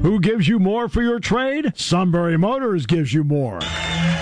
Who gives you more for your trade? Sunbury Motors gives you more.